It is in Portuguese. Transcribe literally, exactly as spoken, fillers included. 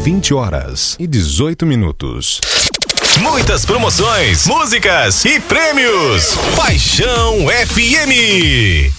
vinte horas e dezoito minutos. Muitas promoções, músicas e prêmios. Paixão F M.